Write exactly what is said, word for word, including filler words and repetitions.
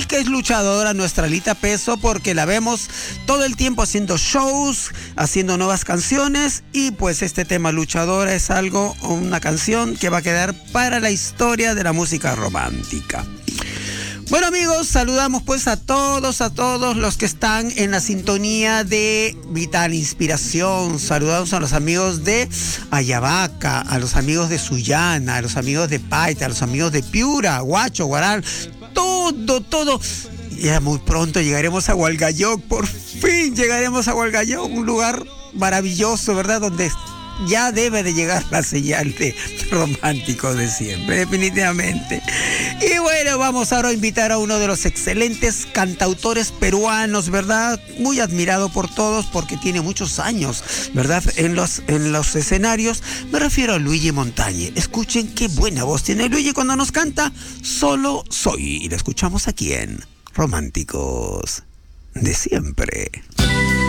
que es luchadora, nuestra Lita Peso, porque la vemos todo el tiempo haciendo shows, haciendo nuevas canciones, y pues este tema luchadora es algo, una canción que va a quedar para la historia de la música romántica. Bueno, amigos, saludamos pues a todos, a todos los que están en la sintonía de Vital Inspiración. Saludamos a los amigos de Ayabaca, a los amigos de Sullana, a los amigos de Paita, a los amigos de Piura, Huacho, Guaral, todo, todo. Ya muy pronto llegaremos a Hualgayoc, por fin llegaremos a Hualgayoc, un lugar maravilloso, ¿verdad? Donde ya debe de llegar la señal de romántico de siempre, definitivamente. Y bueno, vamos ahora a invitar a uno de los excelentes cantautores peruanos, ¿verdad? Muy admirado por todos porque tiene muchos años, ¿verdad? En los, en los escenarios. Me refiero a Luigi Montañe. Escuchen qué buena voz tiene Luigi cuando nos canta Solo Soy. Y la escuchamos aquí en Románticos de Siempre.